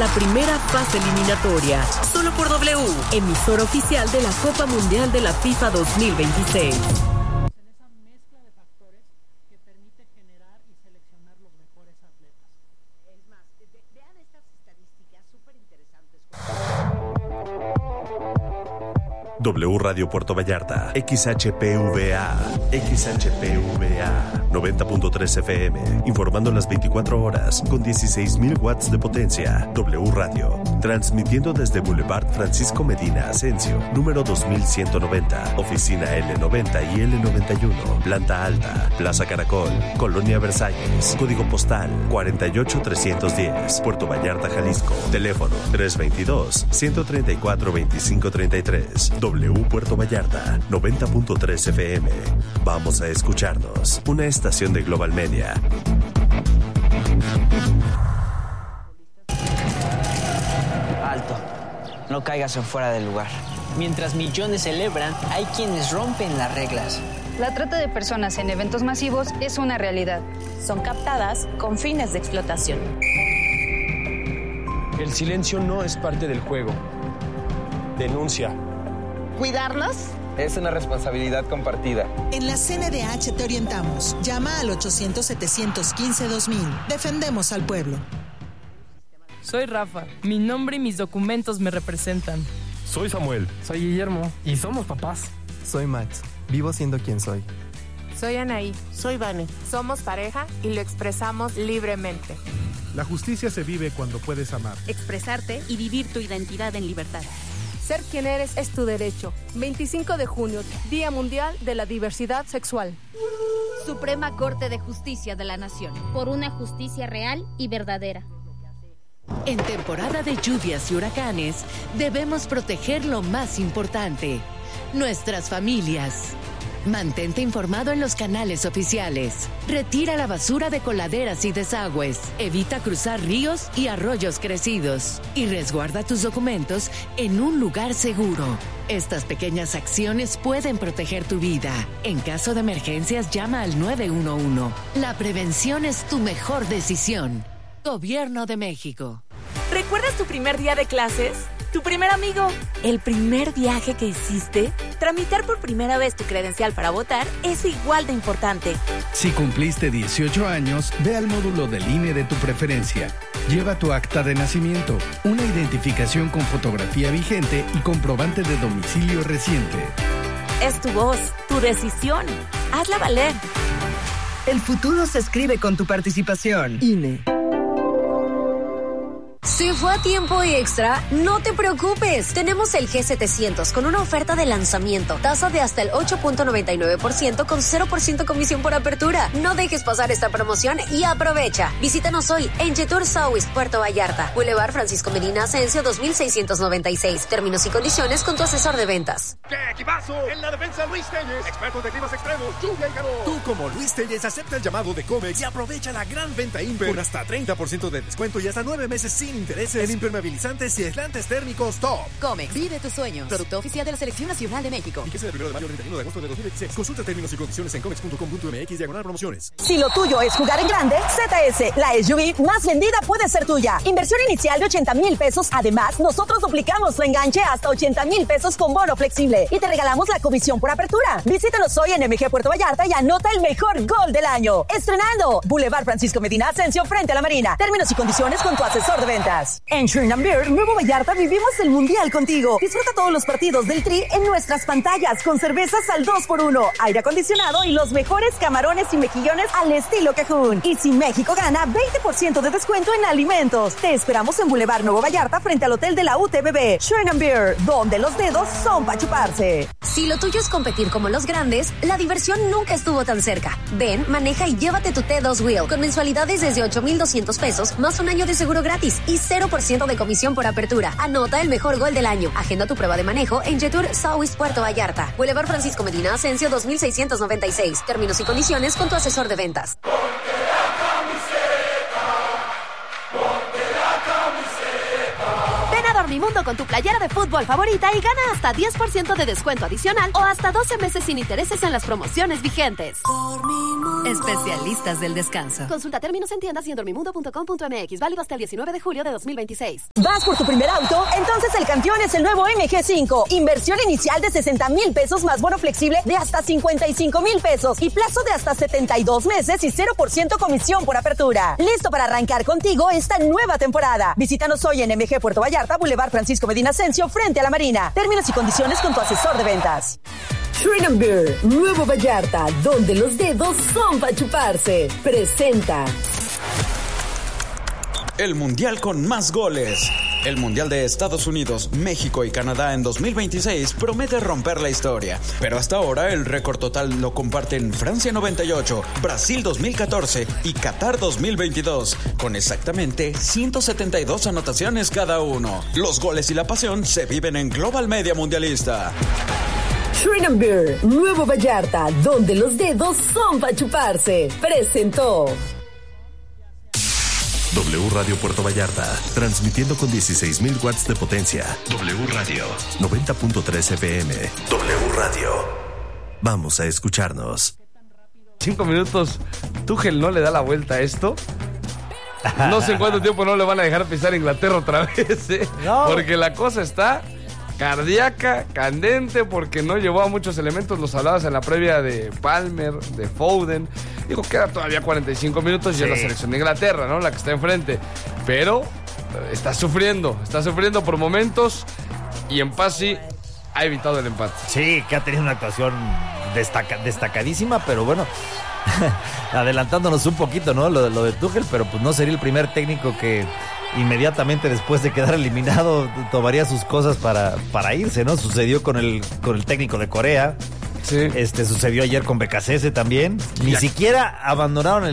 la primera fase eliminatoria. Solo por W, emisora oficial de la Copa Mundial de la FIFA 2026. W Radio Puerto Vallarta, XHPVA, 90.3 FM, informando las 24 horas, con 16.000 watts de potencia. W Radio, transmitiendo desde Boulevard Francisco Medina Asensio, número 2190, oficina L90 y L91, planta alta, Plaza Caracol, Colonia Versalles, código postal 48310, Puerto Vallarta, Jalisco, teléfono 322-134-2533. W Puerto Vallarta, 90.3 FM. Vamos a escucharnos. Una estación de Global Media. Alto. No caigas en fuera del lugar. Mientras millones celebran, hay quienes rompen las reglas. La trata de personas en eventos masivos es una realidad. Son captadas con fines de explotación. El silencio no es parte del juego. Denuncia. ¿Cuidarnos? Es una responsabilidad compartida. En la CNDH te orientamos. Llama al 800-715-2000. Defendemos al pueblo. Soy Rafa. Mi nombre y mis documentos me representan. Soy Samuel. Soy Guillermo. Y somos papás. Soy Max. Vivo siendo quien soy. Soy Anaí. Soy Vane. Somos pareja y lo expresamos libremente. La justicia se vive cuando puedes amar. Expresarte y vivir tu identidad en libertad. Ser quien eres es tu derecho. 25 de junio, Día Mundial de la Diversidad Sexual. Suprema Corte de Justicia de la Nación. Por una justicia real y verdadera. En temporada de lluvias y huracanes, debemos proteger lo más importante: nuestras familias. Mantente informado en los canales oficiales. Retira la basura de coladeras y desagües. Evita cruzar ríos y arroyos crecidos. Y resguarda tus documentos en un lugar seguro. Estas pequeñas acciones pueden proteger tu vida. En caso de emergencias, llama al 911. La prevención es tu mejor decisión. Gobierno de México. ¿Recuerdas tu primer día de clases? ¿Tu primer amigo? ¿El primer viaje que hiciste? Tramitar por primera vez tu credencial para votar es igual de importante. Si cumpliste 18 años, ve al módulo del INE de tu preferencia. Lleva tu acta de nacimiento, una identificación con fotografía vigente y comprobante de domicilio reciente. Es tu voz, tu decisión. Hazla valer. El futuro se escribe con tu participación. INE. ¿Se fue a tiempo extra? No te preocupes. Tenemos el G700 con una oferta de lanzamiento. Tasa de hasta el 8.99% con 0% comisión por apertura. No dejes pasar esta promoción y aprovecha. Visítanos hoy en Jetur South Puerto Vallarta. Boulevard Francisco Medina Asensio 2696. Términos y condiciones con tu asesor de ventas. ¡Qué equipazo! En la defensa Luis Telles, experto de climas extremos, lluvia y calor. Tú como Luis Telles acepta el llamado de Comex y aprovecha la gran venta Imper con hasta 30% de descuento y hasta 9 meses sin intereses en impermeabilizantes y aislantes térmicos Top. Comex, vive tus sueños. Producto oficial de la Selección Nacional de México. Fíjese del 1 de mayo al 31 de agosto de 2016. Consulta términos y condiciones en comex.com.mx/promociones. Si lo tuyo es jugar en grande, ZS, la SUV más vendida, puede ser tuya. Inversión inicial de 80,000 pesos. Además, nosotros duplicamos tu enganche hasta 80,000 pesos con bono flexible y te regalamos la comisión por apertura. Visítanos hoy en MG Puerto Vallarta y anota el mejor gol del año. Estrenando Boulevard Francisco Medina Asensio frente a la Marina. Términos y condiciones con tu asesor de ventas. En Shrine & Beer, Nuevo Vallarta, vivimos el Mundial contigo. Disfruta todos los partidos del Tri en nuestras pantallas con cervezas al 2x1, aire acondicionado y los mejores camarones y mejillones al estilo Cajún. Y si México gana, 20% de descuento en alimentos. Te esperamos en Boulevard Nuevo Vallarta frente al Hotel de la UTBB. Shrine & Beer, donde los dedos son para chuparse. Si lo tuyo es competir como los grandes, la diversión nunca estuvo tan cerca. Ven, maneja y llévate tu T2 Wheel con mensualidades desde 8,200 pesos más un año de seguro gratis y 0% de comisión por apertura. Anota el mejor gol del año. Agenda tu prueba de manejo en Jetur South Puerto Vallarta. Boulevard Francisco Medina Asensio 2696. Términos y condiciones con tu asesor de ventas. Dormimundo con tu playera de fútbol favorita y gana hasta 10% de descuento adicional o hasta 12 meses sin intereses en las promociones vigentes. Especialistas del descanso. Consulta términos en tiendas y en dormimundo.com.mx. Válido hasta el 19 de julio de 2026. ¿Vas por tu primer auto? Entonces el campeón es el nuevo MG5. Inversión inicial de 60,000 pesos más bono flexible de hasta 55,000 pesos y plazo de hasta 72 meses y 0% comisión por apertura. Listo para arrancar contigo esta nueva temporada. Visítanos hoy en MG Puerto Vallarta, Boulevard Francisco Medina Ascencio, frente a la Marina. Términos y condiciones con tu asesor de ventas. Shrine & Beer, Nuevo Vallarta, donde los dedos son para chuparse. Presenta el mundial con más goles. El Mundial de Estados Unidos, México y Canadá en 2026 promete romper la historia. Pero hasta ahora el récord total lo comparten Francia 98, Brasil 2014 y Qatar 2022, con exactamente 172 anotaciones cada uno. Los goles y la pasión se viven en Global Media Mundialista. Shrine & Beer, Nuevo Vallarta, donde los dedos son para chuparse. Presentó W Radio Puerto Vallarta, transmitiendo con 16,000 watts de potencia. W Radio, 90.3 FM. W Radio. Vamos a escucharnos. 5 minutos, Tuchel no le da la vuelta a esto. No sé en cuánto tiempo no le van a dejar pisar Inglaterra otra vez, ¿eh? No. Porque la cosa está cardíaca, candente, porque no llevó a muchos elementos. Los hablabas en la previa de Palmer, de Foden. Digo, queda todavía 45 minutos y es la selección de Inglaterra, ¿no? La que está enfrente. Pero está sufriendo por momentos y en Pasi ha evitado el empate. Sí, que ha tenido una actuación destacadísima, pero bueno, adelantándonos un poquito, ¿no? Lo de Tuchel, pero pues no sería el primer técnico que inmediatamente después de quedar eliminado tomaría sus cosas para irse, ¿no? Sucedió con el técnico de Corea. Sí. Sucedió ayer con BKC también. Ni siquiera abandonaron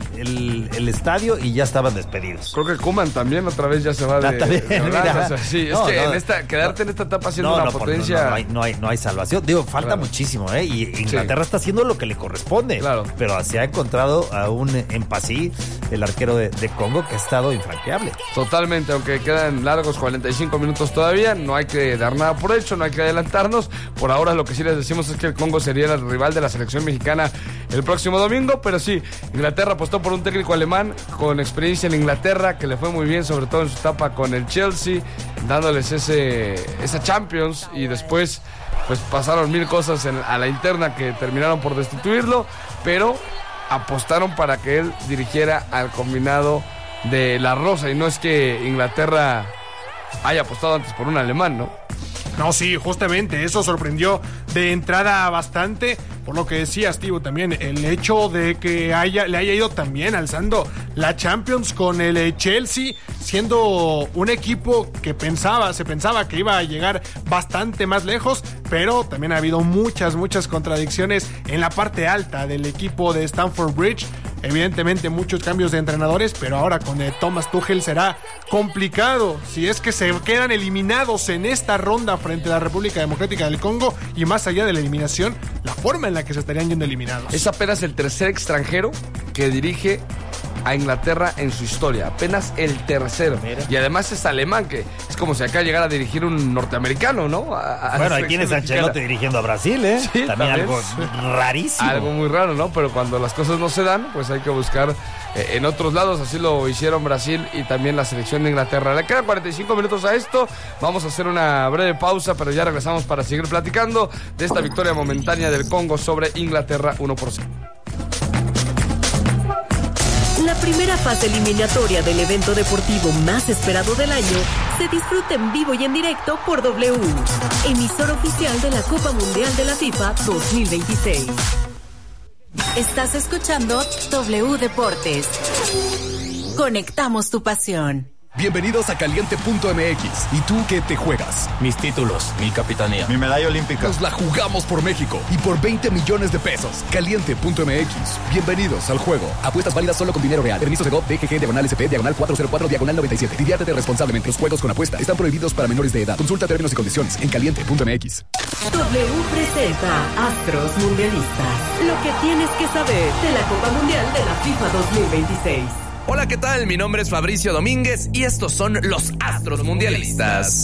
el estadio y ya estaban despedidos. Creo que Koeman también otra vez ya se va de Holanda. O sea, sí, no, es que quedarte en esta etapa siendo una potencia. No hay salvación. Digo, falta muchísimo, ¿eh? Y Inglaterra está haciendo lo que le corresponde. Claro. Pero se ha encontrado aún en Pasi, el arquero de Congo, que ha estado infranqueable. Totalmente, aunque quedan largos 45 minutos todavía, no hay que dar nada por hecho, no hay que adelantarnos. Por ahora lo que sí les decimos es que el Congo sería el rival de la selección mexicana el próximo domingo, pero sí, Inglaterra apostó por un técnico alemán con experiencia en Inglaterra, que le fue muy bien, sobre todo en su etapa con el Chelsea, dándoles esa Champions, y después pues pasaron mil cosas a la interna que terminaron por destituirlo, pero apostaron para que él dirigiera al combinado de la Rosa, y no es que Inglaterra haya apostado antes por un alemán, ¿no? No, sí, justamente, eso sorprendió de entrada bastante, por lo que decías, Tivo, también el hecho de que le haya ido también alzando la Champions con el Chelsea, siendo un equipo que se pensaba que iba a llegar bastante más lejos, pero también ha habido muchas contradicciones en la parte alta del equipo de Stamford Bridge. Evidentemente muchos cambios de entrenadores, pero ahora con Thomas Tuchel será complicado si es que se quedan eliminados en esta ronda frente a la República Democrática del Congo, y más allá de la eliminación, la forma en la que se estarían yendo eliminados. Es apenas el tercer extranjero que dirige a Inglaterra en su historia, apenas el tercero. Mira. Y además es alemán, que es como si acá llegara a dirigir un norteamericano, ¿no? Bueno, ahí tienes a Ancelotti dirigiendo a Brasil, ¿eh? Sí, también algo rarísimo. Algo muy raro, ¿no? Pero cuando las cosas no se dan, pues hay que buscar en otros lados. Así lo hicieron Brasil y también la selección de Inglaterra. Le quedan 45 minutos a esto. Vamos a hacer una breve pausa, pero ya regresamos para seguir platicando de esta victoria momentánea del Congo sobre Inglaterra 1-0. La primera fase eliminatoria del evento deportivo más esperado del año se disfruta en vivo y en directo por W, emisor oficial de la Copa Mundial de la FIFA 2026. Estás escuchando W Deportes. Conectamos tu pasión. Bienvenidos a Caliente.mx. ¿Y tú qué te juegas? Mis títulos, mi capitanía, mi medalla olímpica. Nos la jugamos por México y por 20 millones de pesos. Caliente.mx. Bienvenidos al juego. Apuestas válidas solo con dinero real. Permiso de GOV, DGG, /SP, /404, /97. Diviértete responsablemente. Los juegos con apuesta están prohibidos para menores de edad. Consulta términos y condiciones en Caliente.mx. W presenta Astros Mundialistas. Lo que tienes que saber de la Copa Mundial de la FIFA 2026. Hola, ¿qué tal? Mi nombre es Fabricio Domínguez y estos son los Astros Mundialistas.